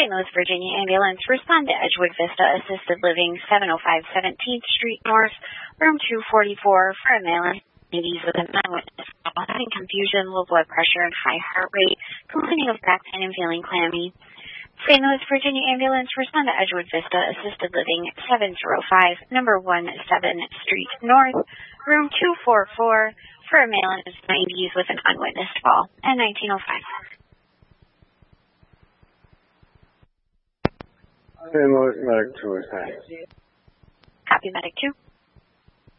St. Louis, Virginia ambulance, respond to Edgewood Vista Assisted Living, 705 17th Street North, room 244, for a male in 80s with an eyewitness having confusion, low blood pressure, and high heart rate, complaining of back pain and feeling clammy. St. Louis, Virginia ambulance, respond to Edgewood Vista Assisted Living, 705, number 17th Street North, room 244, for a male in his 90s with an unwitnessed fall, and 1905. Medic 2 is high. Copy, Medic 2.